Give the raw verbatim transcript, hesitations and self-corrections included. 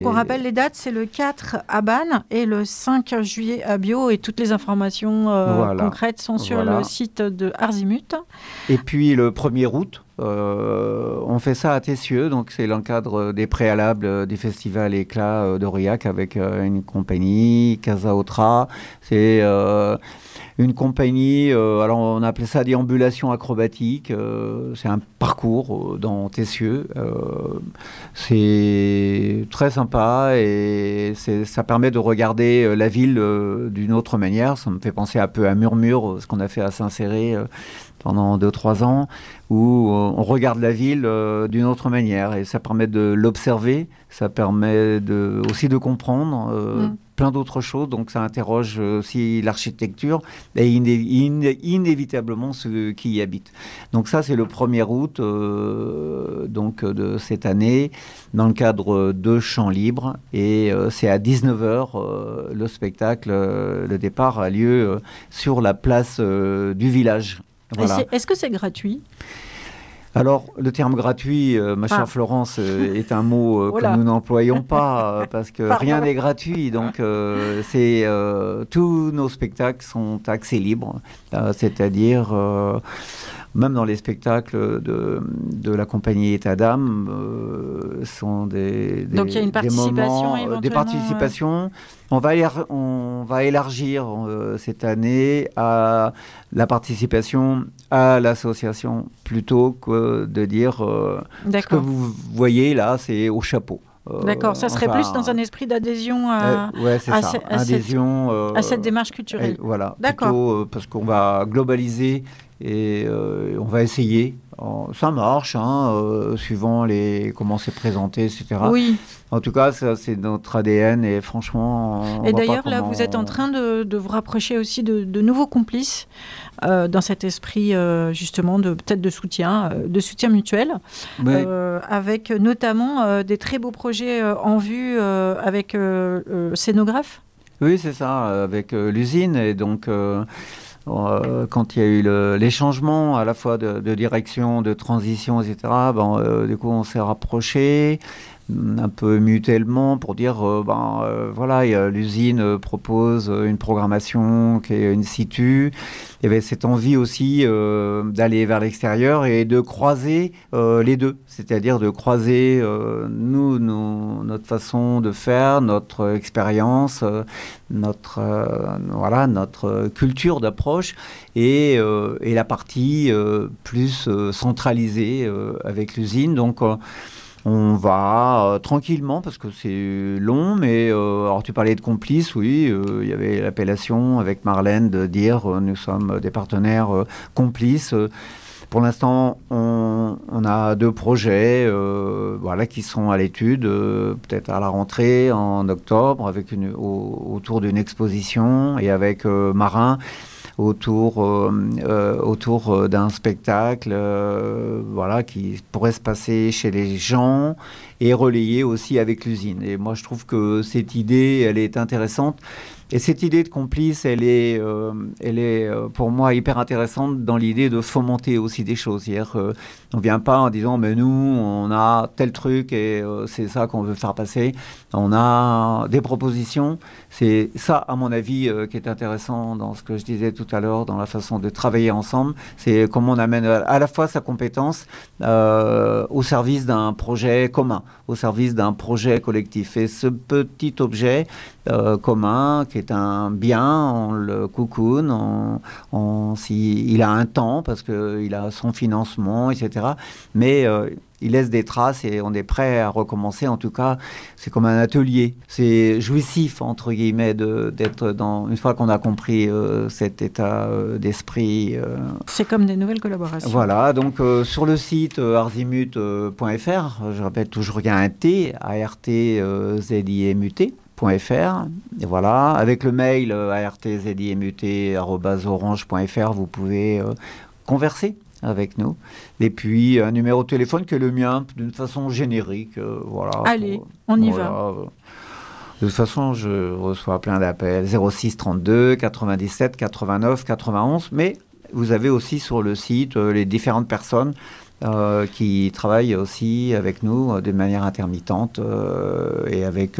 Qu'on rappelle les dates, c'est le quatre à Bannes et le cinq juillet à Bio, et toutes les informations euh, voilà. concrètes sont sur Voilà. le site de Arzimut. Et puis le premier août, euh, on fait ça à Tessieux, donc c'est dans le cadre des préalables du festival Éclat euh, d'Aurillac avec euh, une compagnie, Casa Otra. C'est euh, une compagnie, euh, alors on appelait ça déambulation acrobatique. Euh, c'est un parcours euh, dans Tessieux. Euh, c'est très sympa et c'est, ça permet de regarder la ville euh, d'une autre manière. Ça me fait penser un peu à Murmure, ce qu'on a fait à Saint-Céré euh, pendant deux trois ans, où euh, on regarde la ville euh, d'une autre manière. Et ça permet de l'observer, ça permet de, aussi de comprendre euh, mm. plein d'autres choses. Donc ça interroge aussi l'architecture et iné- iné- inévitablement ceux qui y habitent. Donc ça, c'est le premier août euh, donc, de cette année, dans le cadre de Chants Libres. Et euh, c'est à dix-neuf heures, euh, le spectacle, euh, le départ a lieu euh, sur la place euh, du village. Voilà. Est-ce que c'est gratuit ? Alors, le terme gratuit, euh, ma chère ah. Florence, euh, est un mot euh, voilà. que nous n'employons pas, euh, parce que Pardon. rien n'est gratuit. Donc, euh, c'est, euh, tous nos spectacles sont accès libre, euh, c'est-à-dire... Euh, même dans les spectacles de, de la compagnie État d'âme, euh, sont des, des, Donc il y a une participation moments, éventuellement, des participations. Ouais. On va élar- on va élargir euh, cette année à la participation à l'association plutôt que de dire euh, ce que vous voyez là, c'est au chapeau. Euh, D'accord, ça serait enfin, plus dans un esprit d'adhésion à, euh, ouais, c'est à, ça. à, adhésion, cette, euh, à cette démarche culturelle. Et, voilà, D'accord. Plutôt, euh, parce qu'on va globaliser et euh, on va essayer. Ça marche, hein, euh, suivant les, comment c'est présenté, et cetera. Oui. En tout cas, ça, c'est notre A D N et franchement... On et voit d'ailleurs, pas là, comment... vous êtes en train de, de vous rapprocher aussi de, de nouveaux complices euh, dans cet esprit, euh, justement, de, peut-être de soutien, euh, de soutien mutuel, oui. euh, avec notamment euh, des très beaux projets euh, en vue euh, avec euh, euh, Scénographe. Oui, c'est ça, avec euh, l'usine. Et donc... Euh, Euh, quand il y a eu le, les changements à la fois de, de direction, de transition, et cetera, ben, euh, du coup, on s'est rapprochés un peu mutuellement pour dire, euh, ben, euh, voilà, y a, l'usine euh, propose une programmation qui est in situ. Il y avait cette envie aussi euh, d'aller vers l'extérieur et de croiser euh, les deux, c'est-à-dire de croiser euh, nous, nous, notre façon de faire, notre expérience, euh, notre, euh, voilà, notre culture d'approche et, euh, et la partie euh, plus euh, centralisée euh, avec l'usine. Donc, euh, on va euh, tranquillement, parce que c'est long, mais euh, alors tu parlais de complices, oui, il euh, y avait l'appellation avec Marlène de dire euh, nous sommes des partenaires euh, complices. Pour l'instant, on, on a deux projets euh, voilà, qui sont à l'étude, euh, peut-être à la rentrée en octobre, avec une, au, autour d'une exposition et avec euh, Marin. Autour, euh, euh, autour d'un spectacle euh, voilà, qui pourrait se passer chez les gens et relayé aussi avec l'usine. Et moi, je trouve que cette idée, elle est intéressante. Et cette idée de complice, elle est, euh, elle est euh, pour moi hyper intéressante dans l'idée de fomenter aussi des choses. C'est-à-dire, euh, on ne vient pas en disant, mais nous, on a tel truc et euh, c'est ça qu'on veut faire passer. On a des propositions. C'est ça, à mon avis, euh, qui est intéressant dans ce que je disais tout à l'heure, dans la façon de travailler ensemble. C'est comment on amène à la fois sa compétence euh, au service d'un projet commun, au service d'un projet collectif. Et ce petit objet euh, commun, qui est un bien, on le cocoon, on, on, si, il a un temps parce qu'il a son financement, et cetera. Mais euh, il laisse des traces et on est prêt à recommencer. En tout cas, c'est comme un atelier. C'est jouissif, entre guillemets, de, d'être dans... Une fois qu'on a compris euh, cet état euh, d'esprit... Euh, c'est comme des nouvelles collaborations. Voilà, donc euh, sur le site euh, arzimut point f r, je répète toujours qu'il y a un T, A R T Z I M U T. .fr, et voilà, avec le mail euh, a r t z i m u t arobase orange point f r, vous pouvez euh, converser avec nous. Et puis un numéro de téléphone qui est le mien, d'une façon générique. Euh, voilà. Allez, pour, on y voilà. va. De toute façon, je reçois plein d'appels. zéro six trente-deux quatre-vingt-dix-sept quatre-vingt-neuf quatre-vingt-onze, mais vous avez aussi sur le site euh, les différentes personnes euh, qui travaille aussi avec nous euh, de manière intermittente euh, et avec